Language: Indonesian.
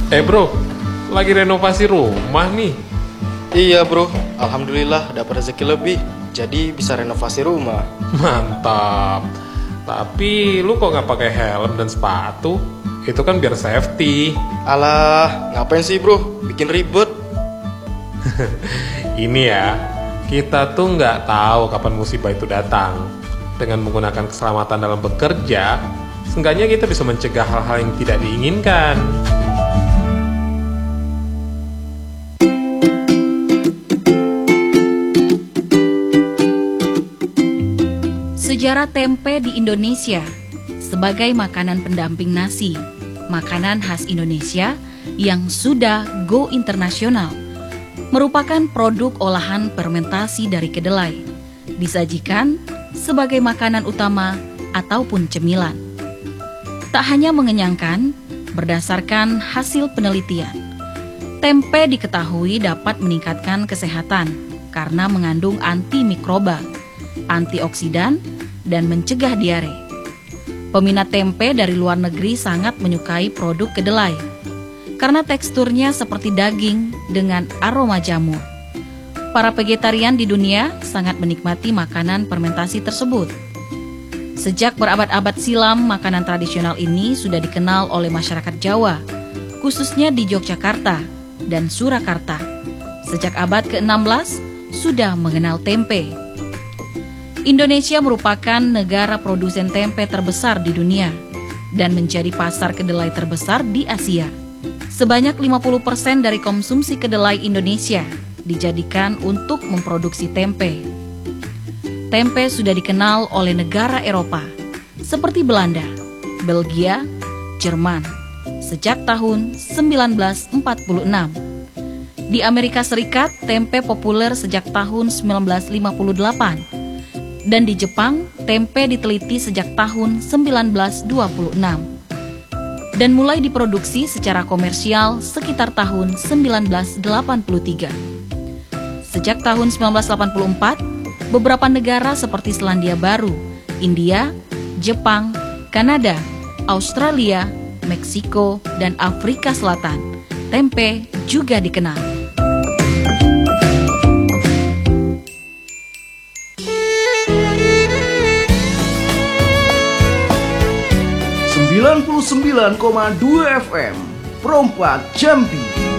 Bro, lagi renovasi rumah nih. Iya bro, alhamdulillah dapat rezeki lebih, jadi bisa renovasi rumah. Mantap. Tapi lu kok nggak pakai helm dan sepatu? Itu kan biar safety. Alah, ngapain sih bro, bikin ribet. Ini ya, kita tuh nggak tahu kapan musibah itu datang. Dengan menggunakan keselamatan dalam bekerja, seenggaknya kita bisa mencegah hal-hal yang tidak diinginkan. Sejarah tempe di Indonesia sebagai makanan pendamping nasi, makanan khas Indonesia yang sudah go internasional, merupakan produk olahan fermentasi dari kedelai, disajikan sebagai makanan utama ataupun cemilan. Tak hanya mengenyangkan, berdasarkan hasil penelitian, tempe diketahui dapat meningkatkan kesehatan karena mengandung antimikroba, antioksidan, dan mencegah diare. Peminat tempe dari luar negeri sangat menyukai produk kedelai karena teksturnya seperti daging dengan aroma jamur. Para vegetarian di dunia sangat menikmati makanan fermentasi tersebut. Sejak berabad-abad silam, makanan tradisional ini sudah dikenal oleh masyarakat Jawa, khususnya di Yogyakarta dan Surakarta. Sejak abad ke-16 sudah mengenal tempe. Indonesia merupakan negara produsen tempe terbesar di dunia dan menjadi pasar kedelai terbesar di Asia. Sebanyak 50% dari konsumsi kedelai Indonesia dijadikan untuk memproduksi tempe. Tempe sudah dikenal oleh negara Eropa seperti Belanda, Belgia, Jerman sejak tahun 1946. Di Amerika Serikat, tempe populer sejak tahun 1958 dan di Jepang, tempe diteliti sejak tahun 1926 dan mulai diproduksi secara komersial sekitar tahun 1983. Sejak tahun 1984, beberapa negara seperti Selandia Baru, India, Jepang, Kanada, Australia, Meksiko, dan Afrika Selatan, tempe juga dikenal. .9 FM Perompak Jambi.